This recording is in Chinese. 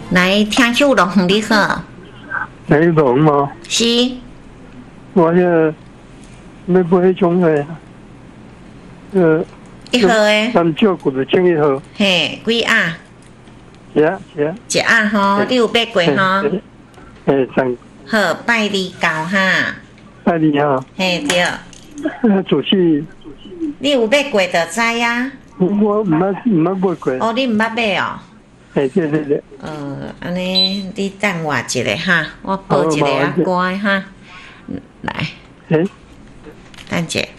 来听秋龙你好， 哪一种吗？ 是我要买迄种诶， 一号诶， 咱照顾着清一号， 嘿，几啊？ 是啊是啊， 一啊吼，你有买过吼？ 上好，拜你教哈， 拜你哈， 嘿对， 主席， 你有买过就知啊。 我唔捌买过， 哦，你毋捌买哦？ 对， 安尼你等我一下哈，我报一个啊乖哈，来，等者。